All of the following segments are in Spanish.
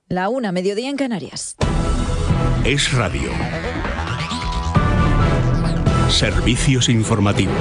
1:00, mediodía en Canarias. Es Radio. Servicios informativos.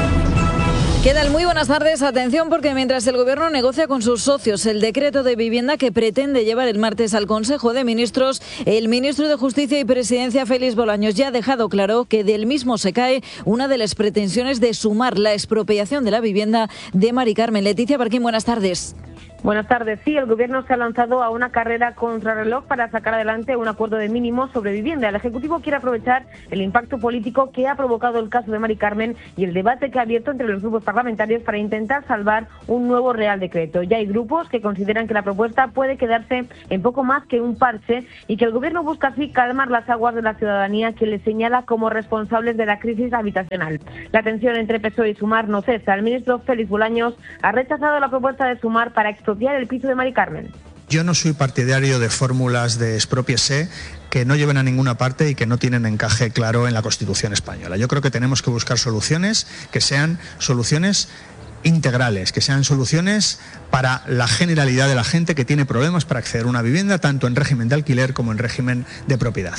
¿Qué tal? Muy buenas tardes. Atención, porque mientras el Gobierno negocia con sus socios el decreto de vivienda que pretende llevar el martes al Consejo de Ministros, el ministro de Justicia y Presidencia, Félix Bolaños, ya ha dejado claro que del mismo se cae una de las pretensiones de sumar la expropiación de la vivienda de Mari Carmen. Leticia Barquín, buenas tardes. Buenas tardes. Sí, el Gobierno se ha lanzado a una carrera contrarreloj para sacar adelante un acuerdo de mínimos sobre vivienda. El Ejecutivo quiere aprovechar el impacto político que ha provocado el caso de Mari Carmen y el debate que ha abierto entre los grupos parlamentarios para intentar salvar un nuevo Real Decreto. Ya hay grupos que consideran que la propuesta puede quedarse en poco más que un parche y que el Gobierno busca así calmar las aguas de la ciudadanía, que le señala como responsables de la crisis habitacional. La tensión entre PSOE y Sumar no cesa. El ministro Félix Bolaños ha rechazado la propuesta de Sumar para expropiar el piso de Mari Carmen. Yo no soy partidario de fórmulas de expropiese que no lleven a ninguna parte y que no tienen encaje claro en la Constitución española. Yo creo que tenemos que buscar soluciones que sean soluciones integrales, que sean soluciones para la generalidad de la gente que tiene problemas para acceder a una vivienda, tanto en régimen de alquiler como en régimen de propiedad.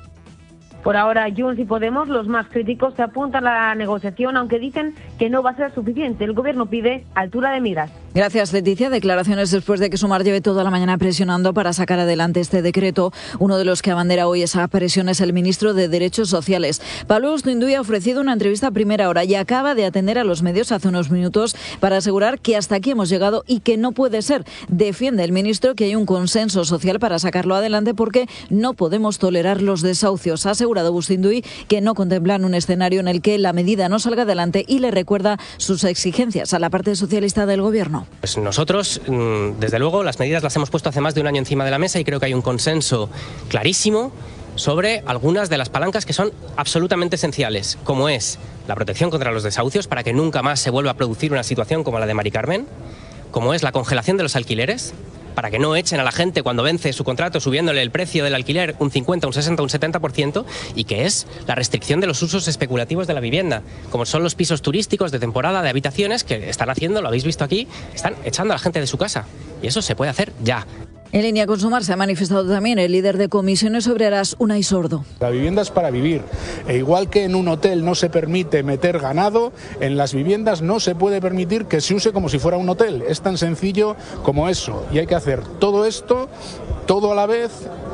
Por ahora, Junts y Podemos, los más críticos, se apuntan a la negociación, aunque dicen que no va a ser suficiente. El Gobierno pide altura de miras. Gracias, Leticia. Declaraciones después de que Sumar lleve toda la mañana presionando para sacar adelante este decreto. Uno de los que abandera hoy esa presión es el ministro de Derechos Sociales. Pablo Ustinduy ha ofrecido una entrevista a primera hora y acaba de atender a los medios hace unos minutos para asegurar que hasta aquí hemos llegado y que no puede ser. Defiende el ministro que hay un consenso social para sacarlo adelante porque no podemos tolerar los desahucios. Ha asegurado Ustinduy que no contemplan un escenario en el que la medida no salga adelante y le recuerda sus exigencias a la parte socialista del Gobierno. Pues nosotros, desde luego, las medidas las hemos puesto hace más de un año encima de la mesa y creo que hay un consenso clarísimo sobre algunas de las palancas que son absolutamente esenciales, como es la protección contra los desahucios para que nunca más se vuelva a producir una situación como la de Mari Carmen, como es la congelación de los alquileres, para que no echen a la gente cuando vence su contrato subiéndole el precio del alquiler un 50, un 60, un 70%, y que es la restricción de los usos especulativos de la vivienda, como son los pisos turísticos de temporada de habitaciones que están haciendo, lo habéis visto aquí, están echando a la gente de su casa. Y eso se puede hacer ya. En línea con Sumar se ha manifestado también el líder de Comisiones Obreras, Unai Sordo. La vivienda es para vivir. E igual que en un hotel no se permite meter ganado, en las viviendas no se puede permitir que se use como si fuera un hotel. Es tan sencillo como eso. Y hay que hacer todo esto, todo a la vez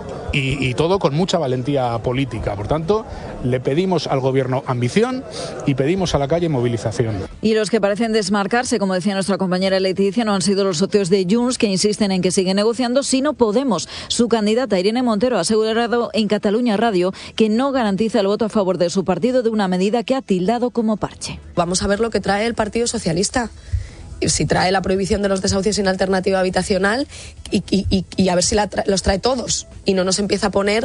y todo con mucha valentía política. Por tanto, le pedimos al Gobierno ambición y pedimos a la calle movilización. Y los que parecen desmarcarse, como decía nuestra compañera Leticia, no han sido los socios de Junts, que insisten en que siguen negociando, sino Podemos. Su candidata, Irene Montero, ha asegurado en Cataluña Radio que no garantiza el voto a favor de su partido de una medida que ha tildado como parche. Vamos a ver lo que trae el Partido Socialista. Si trae la prohibición de los desahucios sin alternativa habitacional y a ver si los trae todos y no nos empieza a poner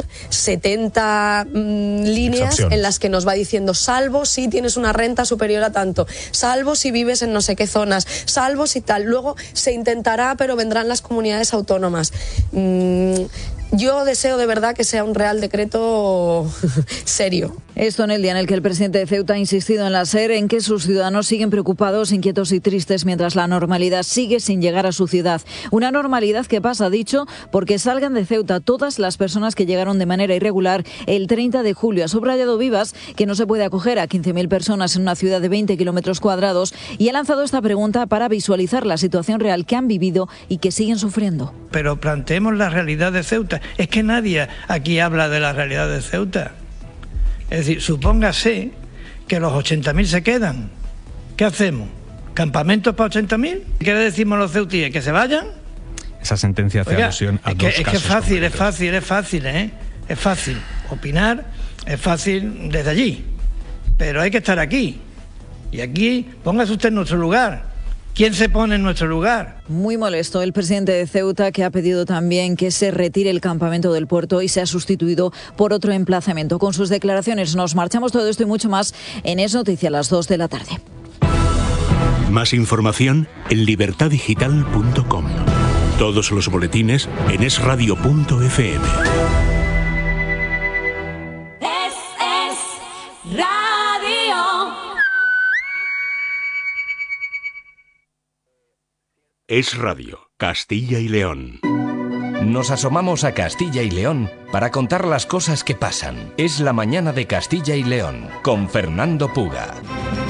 70 líneas en las que nos va diciendo salvo si tienes una renta superior a tanto, salvo si vives en no sé qué zonas, salvo si tal. Luego se intentará, pero vendrán las comunidades autónomas. Yo deseo de verdad que sea un Real Decreto serio. Esto en el día en el que el presidente de Ceuta ha insistido en la SER en que sus ciudadanos siguen preocupados, inquietos y tristes mientras la normalidad sigue sin llegar a su ciudad. Una normalidad que pasa, ha dicho, porque salgan de Ceuta todas las personas que llegaron de manera irregular el 30 de julio. Ha subrayado Vivas que no se puede acoger a 15.000 personas en una ciudad de 20 kilómetros cuadrados y ha lanzado esta pregunta para visualizar la situación real que han vivido y que siguen sufriendo. Pero planteemos la realidad de Ceuta. Es que nadie aquí habla de la realidad de Ceuta. Es decir, supóngase que los 80.000 se quedan. ¿Qué hacemos? ¿Campamentos para 80.000? ¿Qué le decimos a los ceutíes? ¿Que se vayan? Esa sentencia hace alusión a dos casos. Es fácil, ¿eh? Es fácil. Opinar es fácil desde allí. Pero hay que estar aquí. Y aquí, póngase usted en nuestro lugar. ¿Quién se pone en nuestro lugar? Muy molesto el presidente de Ceuta, que ha pedido también que se retire el campamento del puerto y sea sustituido por otro emplazamiento. Con sus declaraciones nos marchamos. Todo esto y mucho más en Es Noticia a las 2 de la tarde. Más información en libertadigital.com. Todos los boletines en esradio.fm. Es Radio, Castilla y León. Nos asomamos a Castilla y León para contar las cosas que pasan. Es la mañana de Castilla y León con Fernando Puga.